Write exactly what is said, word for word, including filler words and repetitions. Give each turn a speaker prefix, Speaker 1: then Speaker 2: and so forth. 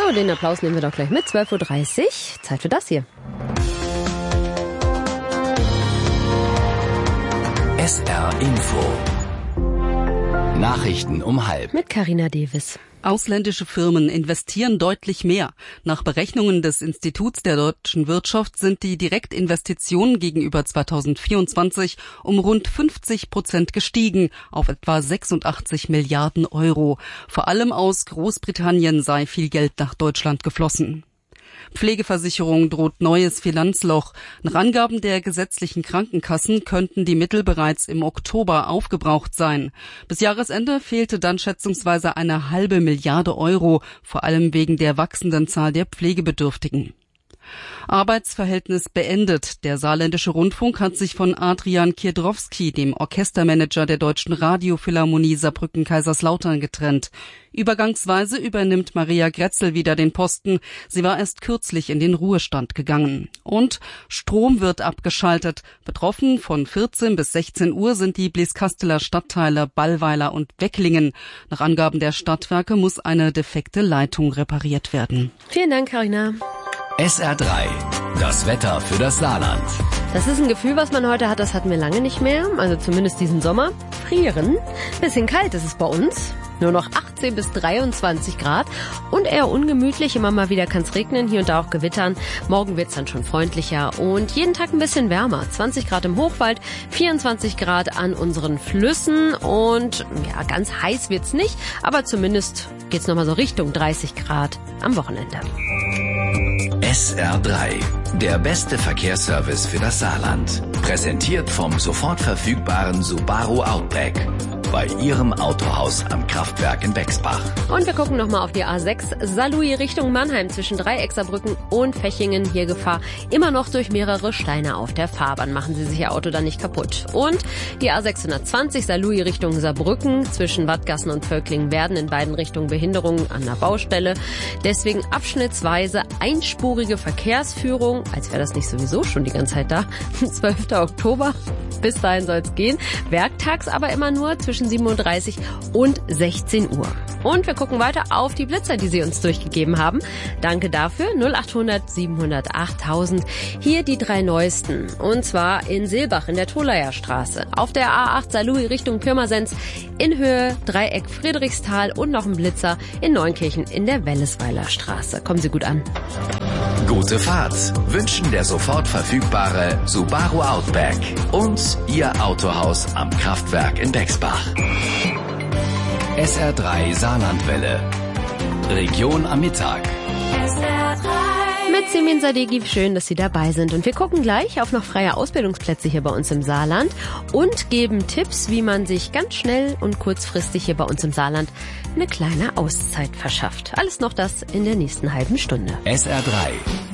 Speaker 1: Ja, den Applaus nehmen wir doch gleich mit. zwölf Uhr dreißig. Zeit für das hier.
Speaker 2: S R Info. Nachrichten um halb.
Speaker 1: Mit Carina Davis.
Speaker 3: Ausländische Firmen investieren deutlich mehr. Nach Berechnungen des Instituts der deutschen Wirtschaft sind die Direktinvestitionen gegenüber zweitausendvierundzwanzig um rund fünfzig Prozent gestiegen auf etwa sechsundachtzig Milliarden Euro. Vor allem aus Großbritannien sei viel Geld nach Deutschland geflossen. Pflegeversicherung droht neues Finanzloch. Nach Angaben der gesetzlichen Krankenkassen könnten die Mittel bereits im Oktober aufgebraucht sein. Bis Jahresende fehlte dann schätzungsweise eine halbe Milliarde Euro, vor allem wegen der wachsenden Zahl der Pflegebedürftigen. Arbeitsverhältnis beendet. Der Saarländische Rundfunk hat sich von Adrian Kiedrowski, dem Orchestermanager der Deutschen Radiophilharmonie Saarbrücken-Kaiserslautern, getrennt. Übergangsweise übernimmt Maria Grätzel wieder den Posten. Sie war erst kürzlich in den Ruhestand gegangen. Und Strom wird abgeschaltet. Betroffen von vierzehn bis sechzehn Uhr sind die Blieskasseler Stadtteile Ballweiler und Wecklingen. Nach Angaben der Stadtwerke muss eine defekte Leitung repariert werden.
Speaker 1: Vielen Dank, Carina.
Speaker 2: S R drei. Das Wetter für das Saarland.
Speaker 1: Das ist ein Gefühl, was man heute hat, das hatten wir lange nicht mehr. Also zumindest diesen Sommer. Frieren. Bisschen kalt ist es bei uns. Nur noch achtzehn bis dreiundzwanzig Grad. Und eher ungemütlich. Immer mal wieder kann es regnen, hier und da auch gewittern. Morgen wird es dann schon freundlicher. Und jeden Tag ein bisschen wärmer. zwanzig Grad im Hochwald, vierundzwanzig Grad an unseren Flüssen. Und ja, ganz heiß wird's nicht. Aber zumindest geht's nochmal so Richtung dreißig Grad am Wochenende.
Speaker 2: S R drei. Der beste Verkehrsservice für das Saarland. Präsentiert vom sofort verfügbaren Subaru Outback. Bei Ihrem Autohaus am Kraftwerk in Bexbach.
Speaker 1: Und wir gucken nochmal auf die A sechs Saarlouis Richtung Mannheim zwischen Dreiecksaarbrücken und Fechingen. Hier Gefahr immer noch durch mehrere Steine auf der Fahrbahn. Machen Sie sich Ihr Auto dann nicht kaputt. Und die A sechshundertzwanzig Saarlouis Richtung Saarbrücken zwischen Wattgassen und Völklingen werden in beiden Richtungen Behinderungen an der Baustelle. Deswegen abschnittsweise einspurige Verkehrsführung, als wäre das nicht sowieso schon die ganze Zeit da. zwölfter Oktober. Bis dahin soll es gehen. Werktags aber immer nur zwischen sieben Uhr dreißig und sechzehn Uhr. Und wir gucken weiter auf die Blitzer, die Sie uns durchgegeben haben. Danke dafür. null achthundert siebenhundert achttausend. Hier die drei neuesten. Und zwar in Silbach in der Tholaer Straße. Auf der A acht Saarlouis Richtung Pirmasens in Höhe Dreieck Friedrichsthal und noch ein Blitzer in Neunkirchen in der Wellesweiler Straße. Kommen Sie gut an.
Speaker 2: Gute Fahrt wünschen der sofort verfügbare Subaru Outback und Ihr Autohaus am Kraftwerk in Bexbach. S R drei Saarlandwelle. Region am Mittag.
Speaker 1: S R drei. Mit Simin Sadeghi, schön, dass Sie dabei sind. Und wir gucken gleich auf noch freie Ausbildungsplätze hier bei uns im Saarland und geben Tipps, wie man sich ganz schnell und kurzfristig hier bei uns im Saarland eine kleine Auszeit verschafft. Alles noch das in der nächsten halben Stunde.
Speaker 2: S R drei.